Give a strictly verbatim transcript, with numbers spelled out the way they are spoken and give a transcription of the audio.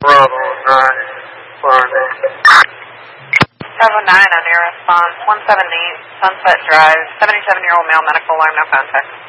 Bravo nine, responding. Bravo nine on your response, one seventy Sunset Drive, seventy-seven-year-old male, medical alarm, no contact.